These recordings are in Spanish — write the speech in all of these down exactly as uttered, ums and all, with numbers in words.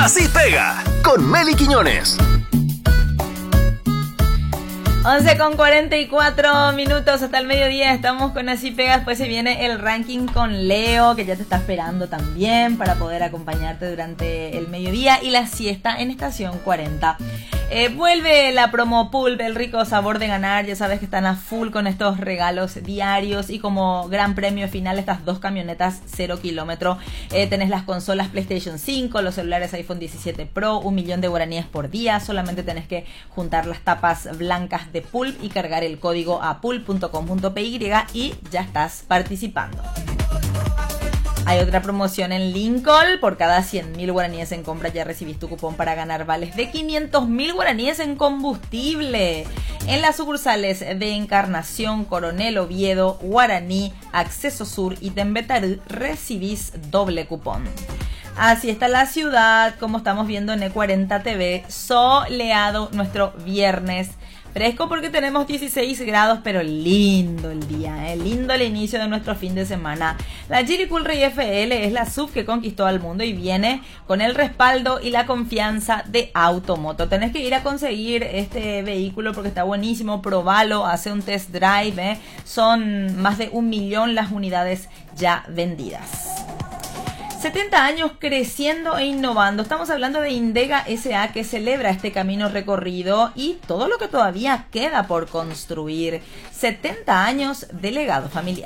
Así Pega, con Meli Quiñones. once con cuarenta y cuatro minutos hasta el mediodía. Estamos con Así Pega. Después se viene el ranking con Leo, que ya te está esperando también para poder acompañarte durante el mediodía y la siesta en estación cuarenta. Eh, vuelve la promo Pulp, el rico sabor de ganar. Ya sabes que están a full con estos regalos diarios y como gran premio final estas dos camionetas cero kilómetro. Eh, tenés las consolas PlayStation cinco, los celulares iPhone diecisiete Pro, un millón de guaraníes por día. Solamente tenés que juntar las tapas blancas de Pulp y cargar el código a pulp punto com punto p y y ya estás participando. Hay otra promoción en Lincoln. Por cada cien mil guaraníes en compra ya recibís tu cupón para ganar vales de quinientos mil guaraníes en combustible. En las sucursales de Encarnación, Coronel Oviedo, Guaraní, Acceso Sur y Tembetarú recibís doble cupón. Así está la ciudad, como estamos viendo en E cuarenta T V, soleado nuestro viernes. Fresco porque tenemos dieciséis grados, pero lindo el día, ¿eh? Lindo el inicio de nuestro fin de semana. La Geely Cool Rey F L es la S U V que conquistó al mundo y viene con el respaldo y la confianza de Automoto. Tenés que ir a conseguir este vehículo porque está buenísimo, probalo, hace un test drive, ¿eh? Son más de un millón las unidades ya vendidas. setenta años creciendo e innovando. Estamos hablando de Indega S A, que celebra este camino recorrido y todo lo que todavía queda por construir. setenta años de legado familiar.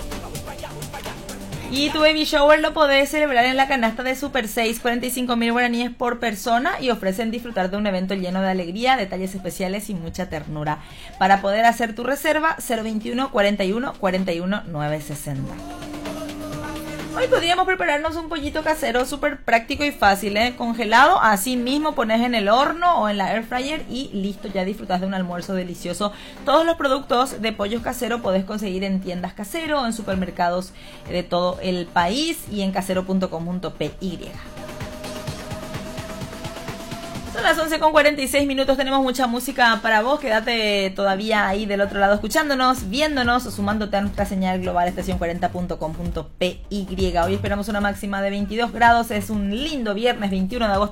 Y tu baby shower lo podés celebrar en la canasta de Super seis, cuarenta y cinco mil guaraníes por persona, y ofrecen disfrutar de un evento lleno de alegría, detalles especiales y mucha ternura. Para poder hacer tu reserva, cero veintiuno, cuarenta y uno, cuarenta y uno, novecientos sesenta. Hoy podríamos prepararnos un pollito casero súper práctico y fácil, ¿eh? Congelado, así mismo pones en el horno o en la air fryer y listo, ya disfrutas de un almuerzo delicioso. Todos los productos de pollos casero podés conseguir en tiendas Casero, en supermercados de todo el país y en casero punto com punto p y. Son las once con cuarenta y seis minutos, tenemos mucha música para vos. Quédate todavía ahí del otro lado escuchándonos, viéndonos o sumándote a nuestra señal global estación cuarenta punto com punto p y. Hoy esperamos una máxima de veintidós grados, es un lindo viernes veintiuno de agosto.